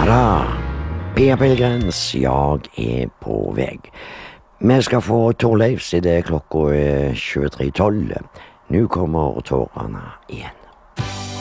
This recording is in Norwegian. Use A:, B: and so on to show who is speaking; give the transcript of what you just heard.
A: da, Pia Pilgrens, jeg på vei. Vi skal få Torleif, siden klokka 23:12. Nå kommer tårene igjen.